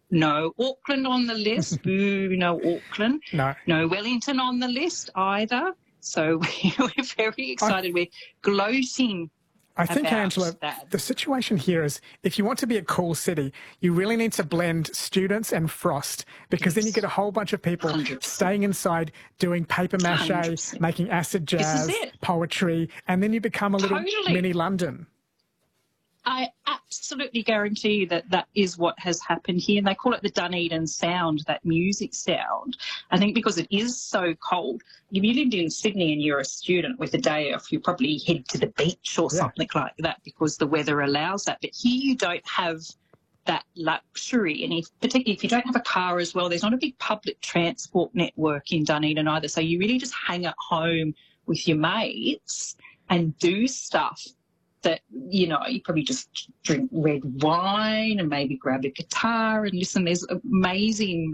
No Auckland on the list. Boo, no Auckland. No. No Wellington on the list either. So we're very excited. We're gloating. I think, about Angela, that. the situation here is if you want to be a cool city, you really need to blend students and frost, because then you get a whole bunch of people 100%. staying inside doing paper mache, 100%. making acid This jazz, is it. poetry, and then you become a little Totally. mini London. I absolutely guarantee you that that is what has happened here. And they call it the Dunedin sound, that music sound. I think because it is so cold. If you lived in Sydney and you're a student with a day off, you probably head to the beach or something like that because the weather allows that. But here you don't have that luxury. And particularly if you don't have a car as well, there's not a big public transport network in Dunedin either. So you really just hang at home with your mates and do stuff that, you probably just drink red wine and maybe grab a guitar and listen. There's amazing,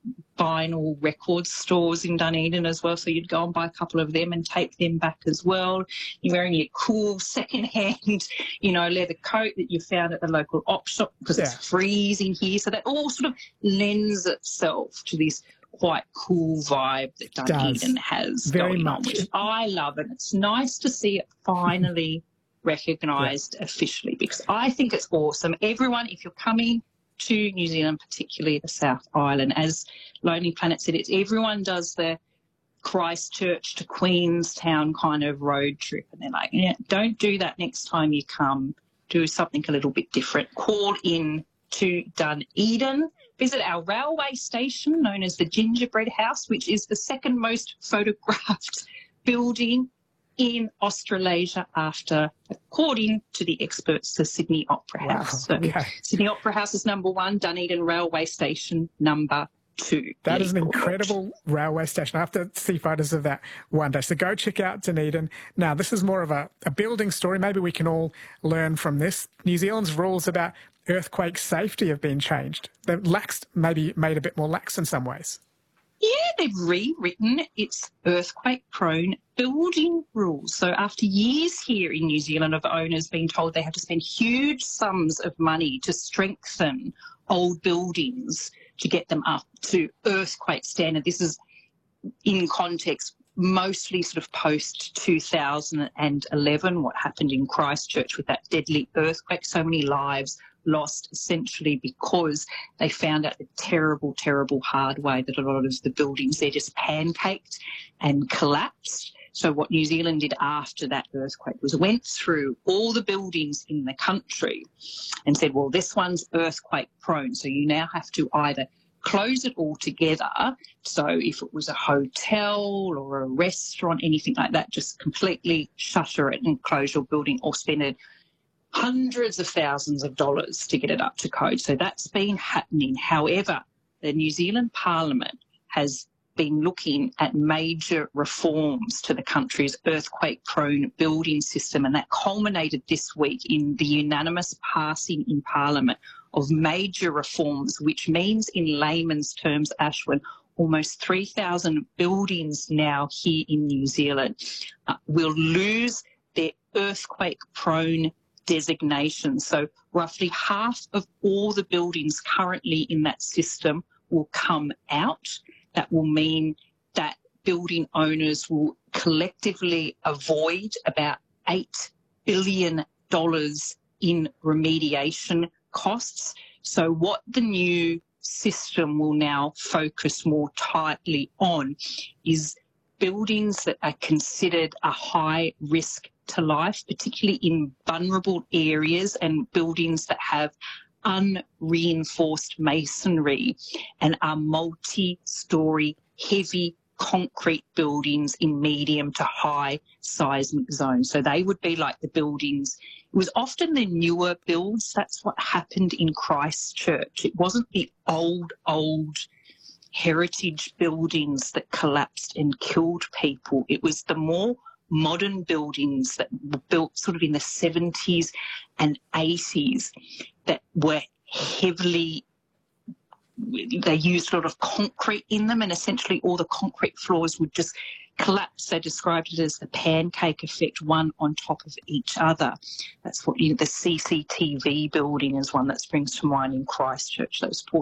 vinyl record stores in Dunedin as well, so you'd go and buy a couple of them and take them back as well. You're wearing your cool second-hand, leather coat that you found at the local op shop because it's freezing here. So that all sort of lends itself to this quite cool vibe that Dunedin has very going much on, which I love, and it's nice to see it finally recognised officially, because I think it's awesome. Everyone, if you're coming to New Zealand, particularly the South Island, as Lonely Planet said, everyone does the Christchurch to Queenstown kind of road trip, and they're like, don't do that next time you come. Do something a little bit different. Call in to Dunedin. Visit our railway station known as the Gingerbread House, which is the second most photographed building in Australasia according to the experts, the Sydney Opera House. Wow, okay. So Sydney Opera House is number 1, Dunedin Railway Station number 2. That is an incredible railway station. I have to see photos of that one day. So go check out Dunedin. Now, this is more of a building story. Maybe we can all learn from this. New Zealand's rules about earthquake safety have been changed. They've maybe made a bit more lax in some ways. Yeah, they've rewritten its earthquake-prone building rules. So after years here in New Zealand of owners being told they have to spend huge sums of money to strengthen old buildings to get them up to earthquake standard, this is in context mostly sort of post-2011, what happened in Christchurch with that deadly earthquake, so many lives lost essentially because they found out the terrible, terrible hard way that a lot of the buildings, they're just pancaked and collapsed. So what New Zealand did after that earthquake was went through all the buildings in the country and said, well, this one's earthquake prone, so you now have to either close it all together. So if it was a hotel or a restaurant, anything like that, just completely shutter it and close your building, or spend it hundreds of thousands of dollars to get it up to code. So that's been happening. However, the New Zealand Parliament has been looking at major reforms to the country's earthquake-prone building system, and that culminated this week in the unanimous passing in Parliament of major reforms, which means in layman's terms, Ashwin, almost 3,000 buildings now here in New Zealand will lose their earthquake-prone designation. So roughly half of all the buildings currently in that system will come out. That will mean that building owners will collectively avoid about $8 billion in remediation costs. So what the new system will now focus more tightly on is buildings that are considered a high risk to life, particularly in vulnerable areas, and buildings that have unreinforced masonry and are multi-storey heavy concrete buildings in medium to high seismic zones. So they would be like the buildings. It was often the newer builds. That's what happened in Christchurch. It wasn't the old heritage buildings that collapsed and killed people. It was the more modern buildings that were built sort of in the 70s and 80s that were heavily, they used a lot of concrete in them, and essentially all the concrete floors would just collapse. They described it as the pancake effect, one on top of each other. That's what the CCTV building is one that springs to mind in Christchurch. Those poor